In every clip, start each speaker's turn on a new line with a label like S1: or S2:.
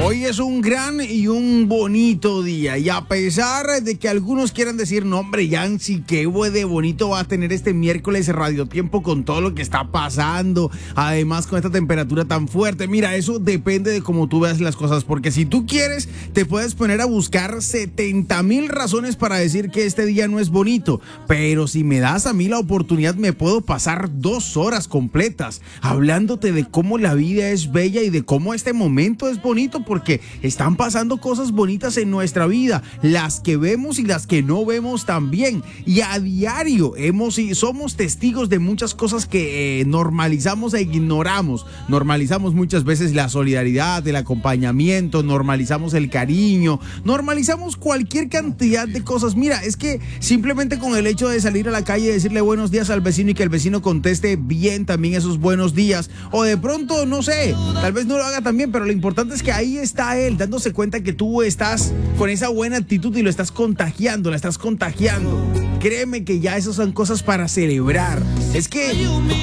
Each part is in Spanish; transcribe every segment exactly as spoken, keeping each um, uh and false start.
S1: Hoy es un gran y un bonito día, y a pesar de que algunos quieran decir, no hombre, Yancy, qué de bonito va a tener este miércoles Radio Tiempo con todo lo que está pasando, además con esta temperatura tan fuerte. Mira, eso depende de cómo tú veas las cosas, porque si tú quieres, te puedes poner a buscar setenta mil razones para decir que este día no es bonito, pero si me das a mí la oportunidad, me puedo pasar dos horas completas hablándote de cómo la vida es bella y de cómo este momento es bonito, porque están pasando cosas bonitas en nuestra vida, las que vemos y las que no vemos también, y a diario hemos y somos testigos de muchas cosas que eh, normalizamos e ignoramos. Normalizamos muchas veces la solidaridad, el acompañamiento, normalizamos el cariño, normalizamos cualquier cantidad de cosas. Mira, es que simplemente con el hecho de salir a la calle y decirle buenos días al vecino y que el vecino conteste bien también esos buenos días, o de pronto, no sé, tal vez no lo haga tan bien, pero lo importante es que ahí está él, dándose cuenta que tú estás con esa buena actitud y lo estás contagiando, la estás contagiando. Créeme que ya esas son cosas para celebrar. Es que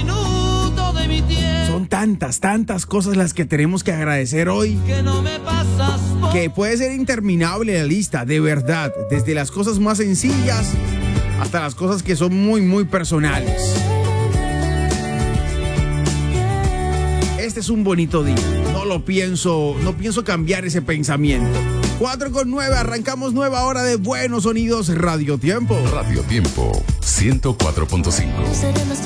S1: son tantas, tantas cosas las que tenemos que agradecer hoy, que puede ser interminable la lista, de verdad, desde las cosas más sencillas hasta las cosas que son muy, muy personales. Este es un bonito día. No lo pienso, no pienso cambiar ese pensamiento. cuatro con nueve, arrancamos nueva hora de Buenos Sonidos Radio Tiempo.
S2: Radio Tiempo ciento cuatro punto cinco.